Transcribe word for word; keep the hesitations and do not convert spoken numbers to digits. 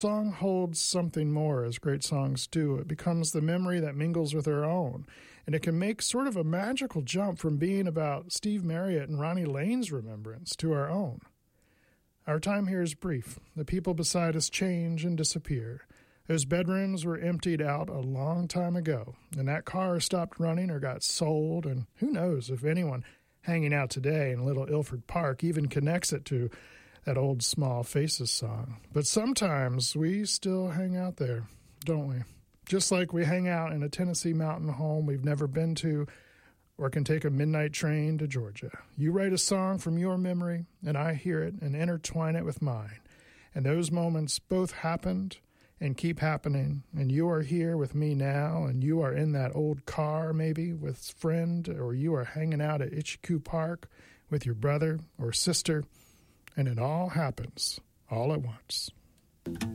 song holds something more, as great songs do. It becomes the memory that mingles with our own, and it can make sort of a magical jump from being about Steve Marriott and Ronnie Lane's remembrance to our own. Our time here is brief. The people beside us change and disappear. Those bedrooms were emptied out a long time ago, and that car stopped running or got sold, and who knows if anyone hanging out today in Little Ilford Park even connects it to that old Small Faces song. But sometimes we still hang out there, don't we? Just like we hang out in a Tennessee mountain home we've never been to, or can take a midnight train to Georgia. You write a song from your memory, and I hear it and intertwine it with mine. And those moments both happened and keep happening, and you are here with me now, and you are in that old car maybe with a friend, or you are hanging out at Itchycoo Park with your brother or sister, and it all happens all at once.